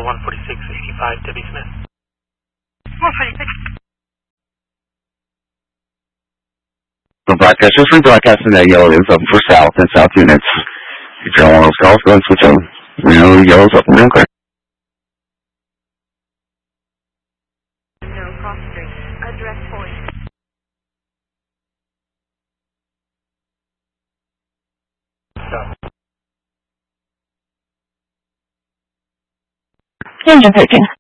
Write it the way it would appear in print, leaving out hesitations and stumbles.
14655, Debbie Smith. 146. Broadcast, just rebroadcasting that yellow is up for south and south units. If you're on those calls, go and switch over. Yellow's up and real quick. No, cross street. Address point. Stop. Engine 13.